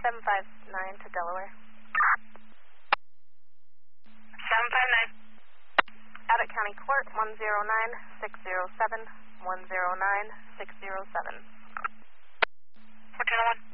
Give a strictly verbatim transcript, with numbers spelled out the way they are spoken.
seven five nine to Delaware. seven five nine. Abbott County Court, one zero nine six zero seven, one zero nine six zero seven. fourteen oh one.